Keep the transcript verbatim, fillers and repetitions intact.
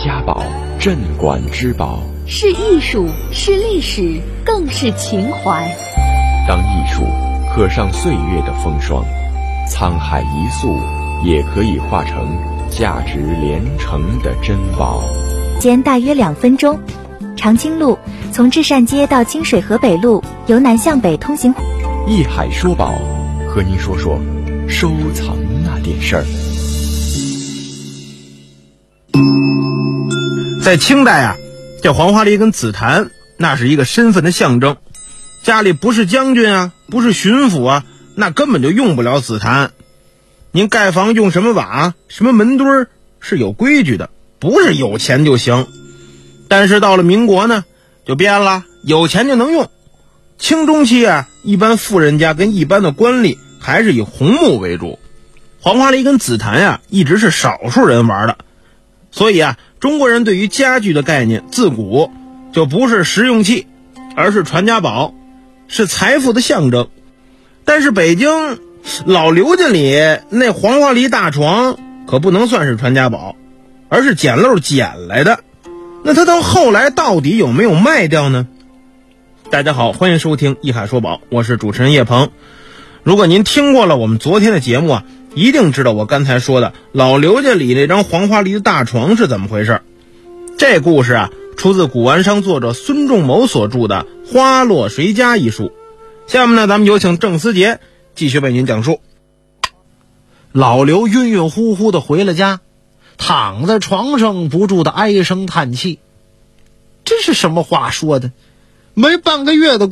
是艺术，是历史，更是情怀。 当艺术刻上岁月的风霜，沧海一粟也可以化成价值连城的珍宝。 间大约两分钟，长青路从至善街到清水河北路，由南向北通行。 艺海说宝，和您说说收藏那点事儿。 在清代啊，这黄花梨跟紫檀那是一个身份的象征。家里不是将军啊，不是巡抚啊，那根本就用不了紫檀。您盖房用什么瓦，什么门墩是有规矩的，不是有钱就行。但是到了民国呢，就变了，有钱就能用。清中期啊，一般富人家跟一般的官吏还是以红木为主，黄花梨跟紫檀呀、啊，一直是少数人玩的。所以啊，中国人对于家具的概念自古就不是实用器，而是传家宝，是财富的象征。但是北京老刘家里那黄花梨大床可不能算是传家宝，而是捡漏捡来的。那他到后来到底有没有卖掉呢？大家好，欢迎收听艺海说宝，我是主持人叶鹏。如果您听过了我们昨天的节目啊，一定知道我刚才说的老刘家里那张黄花梨的大床是怎么回事。这故事啊，出自古玩商作者孙仲谋所著的《花落谁家》一书。下面呢，咱们有请郑思杰继续为您讲述。 老刘晕晕乎乎的回了家，躺在床上不住的唉声叹气。这是什么话说的？没半个月的